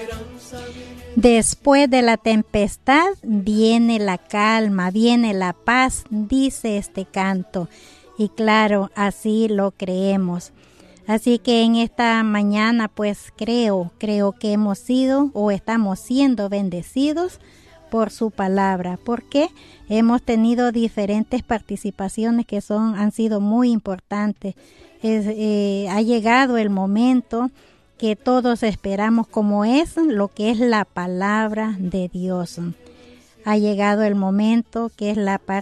Después de la tempestad viene la calma, viene la paz, dice este canto. Y claro, así lo creemos. Así que en esta mañana pues creo que hemos sido o estamos siendo bendecidos por su palabra, porque hemos tenido diferentes participaciones que han sido muy importantes. Ha llegado el momento que todos esperamos, como es lo que es la palabra de Dios. Ha llegado el momento que es la parte